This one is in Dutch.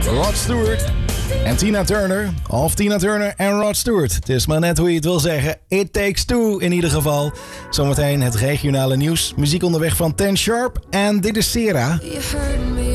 Rod Stewart en Tina Turner. Of Tina Turner en Rod Stewart. Het is maar net hoe je het wil zeggen. It Takes Two in ieder geval. Zometeen het regionale nieuws. Muziek onderweg van Ten Sharp. En dit is Sera.